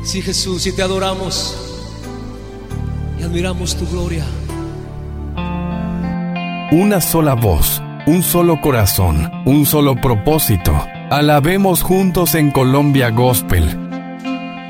Sí, Jesús, y te adoramos y admiramos tu gloria. Una sola voz, un solo corazón, un solo propósito. Alabemos juntos en Colombia Gospel.